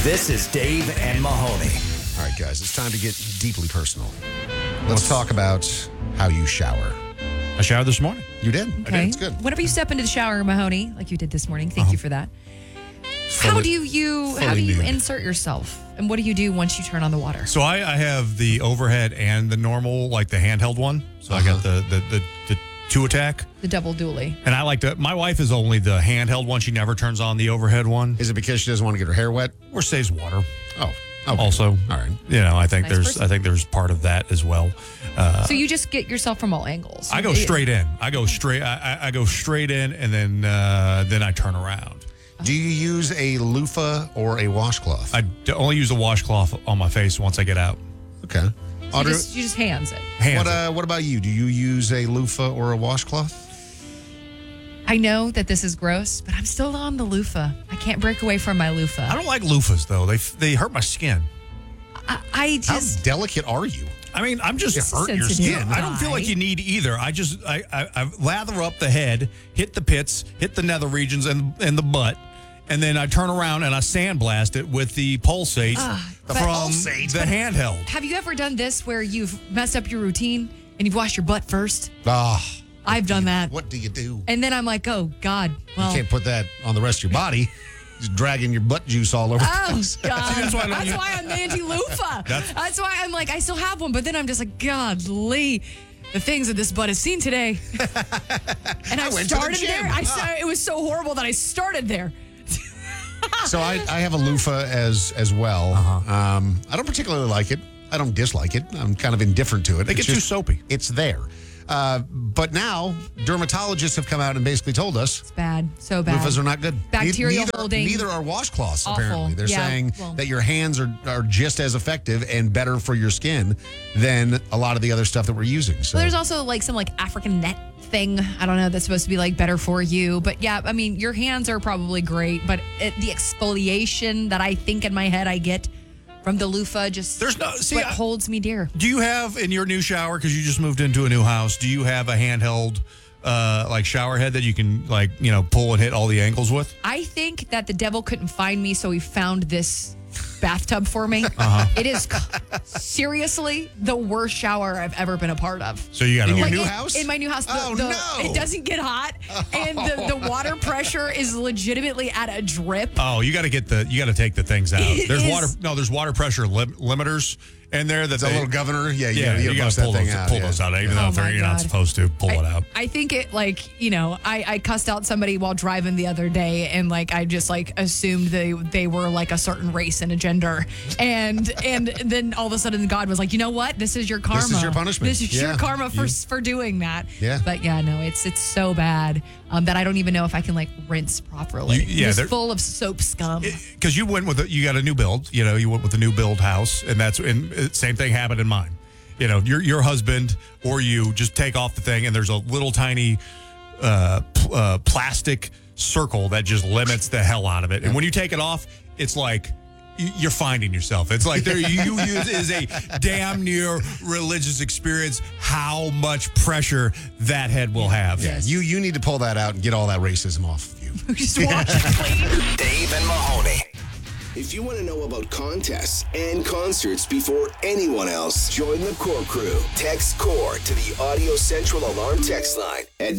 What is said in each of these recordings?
This is Dave and Mahoney. All right, guys, it's time to get deeply personal. Let's talk about how you shower. I showered this morning. You did? Okay. I did. It's good. Whenever you step into the shower, Mahoney, like you did this morning, thank you for that. How do you nude. insert yourself? And what do you do once you turn on the water? So I have the overhead and the normal, like the handheld one. So I got the two attack. The double dually. And I like to, my wife is only the handheld one. She never turns on the overhead one. Is it because she doesn't want to get her hair wet? Or saves water. Oh, okay. Also, All right. You know, I think Nice person. there's part of that as well. So you just get yourself from all angles. I go straight in. I go straight in, and then I turn around. Do you use a loofah or a washcloth? I only use a washcloth on my face once I get out. Okay. You just hands it. What about you? Do you use a loofah or a washcloth? I know that this is gross, but I'm still on the loofah. I can't break away from my loofah. I don't like loofahs though. They hurt my skin. I just How delicate are you? I mean, I'm just It's hurt your sensitive. skin. I don't feel like you need either. I lather up the head, hit the pits, hit the nether regions and the butt, and then I turn around and I sandblast it with the Pulsate from Pulsate? the handheld. Have you ever done this where you've messed up your routine and you've washed your butt first? I've done that. What do you do? And then I'm like, oh, God. Well, You can't put that on the rest of your body. Just dragging your butt juice all over the oh, place. God. That's why I don't That's use- why I'm anti-loofah. That's why I'm like, I still have one, but then I'm just like, God, Lee, the things that this butt has seen today. And I went to the started gym. there. It was so horrible that I started there. So I have a loofah as well. I don't particularly like it. I don't dislike it. I'm kind of indifferent to it. They It's get too just- soapy. It's there. But now dermatologists have come out and basically told us It's bad. So bad. loofahs are not good. Bacteria holding. Neither are washcloths, Awful. apparently. They're Yeah, saying well. that your hands are just as effective and better for your skin than a lot of the other stuff that we're using. So Well, there's also like some like African net thing. I don't know. That's supposed to be like better for you. But yeah, I mean, your hands are probably great, but the exfoliation that I think in my head I get from the loofah just what holds me dear. Do you have in your new shower, because you just moved into a new house, do you have a handheld like shower head that you can pull and hit all the angles with? I think that the devil couldn't find me, so he found this bathtub for me. It is seriously the worst shower I've ever been a part of. So you got In your to new house? In my new house, No. it doesn't get hot, and the water pressure is legitimately at a drip. Oh, you got to take the things out. It There's is- there's water pressure limiters in there that it's a little governor. Yeah, you gotta got bust to pull that thing those out. pull yeah. those out. Even Oh though my you're not God. supposed to pull it out. I think it I cussed out somebody while driving the other day, and like I just like assumed they were like a certain race and a gender, and then all of a sudden God was like, you know what? This is your karma. This is your punishment. This is your karma for doing that. Yeah. But yeah, no, it's so bad that I don't even know if I can like rinse properly. It's full of soap scum. Because you got a new build. You went with a new build house, and same thing happened in mine. Your husband or you just take off the thing, and there's a little tiny plastic circle that just limits the hell out of it. And when you take it off, it's like you're finding yourself. It's like it is a damn near religious experience how much pressure that head will have. Yeah, you need to pull that out and get all that racism off of you. Just wash it clean. Dave and Mahoney. If you want to know about contests and concerts before anyone else, join the Core Crew. Text CORE to the Audio Central Alarm text line at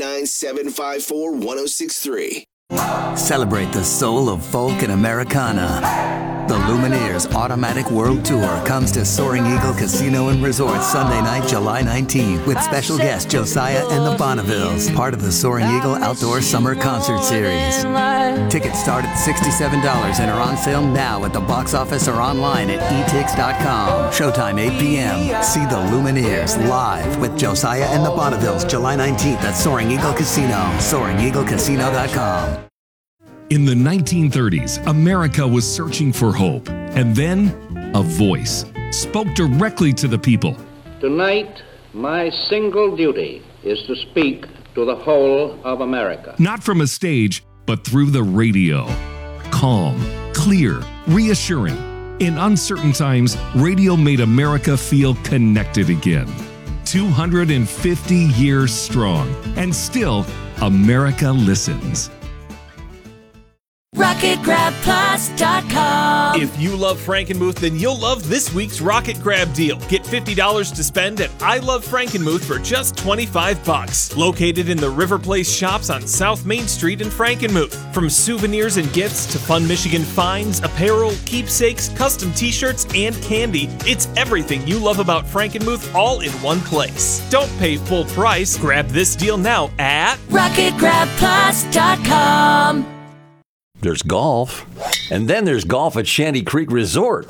989-754-1063. Celebrate the soul of folk and Americana. The Lumineers Automatic World Tour comes to Soaring Eagle Casino and Resort Sunday night, July 19th, with special guest Josiah and the Bonnevilles, part of the Soaring Eagle Outdoor Summer Concert Series. Tickets start at $67 and are on sale now at the box office or online at etix.com. Showtime 8 p.m. See the Lumineers live with Josiah and the Bonnevilles, July 19th at Soaring Eagle Casino, SoaringEagleCasino.com. In the 1930s, America was searching for hope, and then a voice spoke directly to the people. Tonight, my single duty is to speak to the whole of America. Not from a stage, but through the radio. Calm, clear, reassuring. In uncertain times, radio made America feel connected again. 250 years strong, and still, America listens. RocketGrabPlus.com. If you love Frankenmuth, then you'll love this week's Rocket Grab deal. Get $50 to spend at I Love Frankenmuth for just $25. Located in the River Place shops on South Main Street in Frankenmuth. From souvenirs and gifts to fun Michigan finds, apparel, keepsakes, custom t-shirts, and candy, it's everything you love about Frankenmuth all in one place. Don't pay full price. Grab this deal now at RocketGrabPlus.com. There's golf, and then there's golf at Shanty Creek Resort.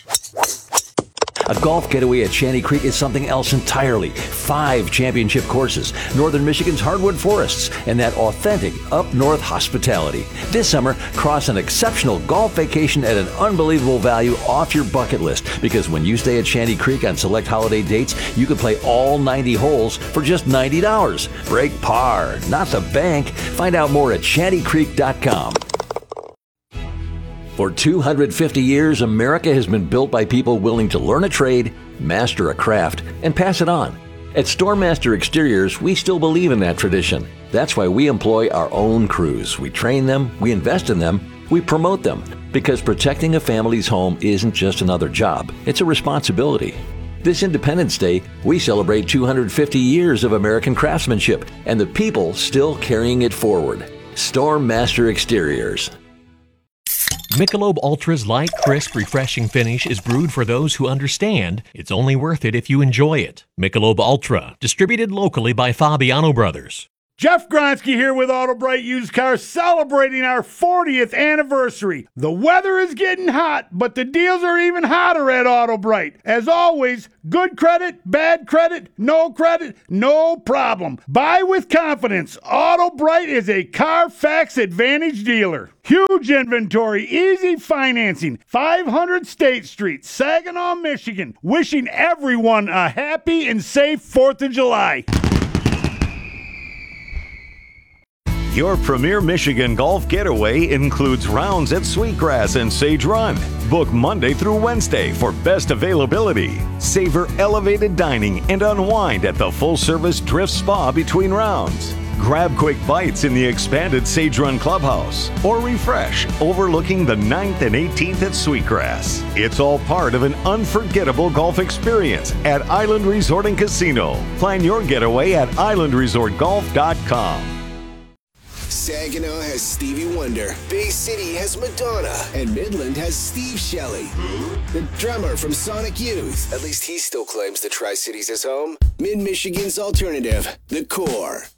A golf getaway at Shanty Creek is something else entirely. 5 championship courses, Northern Michigan's hardwood forests, and that authentic up-north hospitality. This summer, cross an exceptional golf vacation at an unbelievable value off your bucket list, because when you stay at Shanty Creek on select holiday dates, you can play all 90 holes for just $90. Break par, not the bank. Find out more at shantycreek.com. For 250 years, America has been built by people willing to learn a trade, master a craft, and pass it on. At Stormmaster Exteriors, we still believe in that tradition. That's why we employ our own crews. We train them, we invest in them, we promote them. Because protecting a family's home isn't just another job, it's a responsibility. This Independence Day, we celebrate 250 years of American craftsmanship and the people still carrying it forward. Stormmaster Exteriors. Michelob Ultra's light, crisp, refreshing finish is brewed for those who understand it's only worth it if you enjoy it. Michelob Ultra, distributed locally by Fabiano Brothers. Jeff Gronsky here with AutoBright Used Cars, celebrating our 40th anniversary. The weather is getting hot, but the deals are even hotter at AutoBright. As always, good credit, bad credit, no problem. Buy with confidence. AutoBright is a Carfax Advantage dealer. Huge inventory, easy financing, 500 State Street, Saginaw, Michigan. Wishing everyone a happy and safe 4th of July. Your premier Michigan golf getaway includes rounds at Sweetgrass and Sage Run. Book Monday through Wednesday for best availability. Savor elevated dining and unwind at the full-service Drift Spa between rounds. Grab quick bites in the expanded Sage Run Clubhouse, or refresh overlooking the 9th and 18th at Sweetgrass. It's all part of an unforgettable golf experience at Island Resort and Casino. Plan your getaway at islandresortgolf.com. Saginaw has Stevie Wonder, Bay City has Madonna, and Midland has Steve Shelley. The drummer from Sonic Youth. At least he still claims the Tri-Cities as home. Mid-Michigan's alternative, The Core.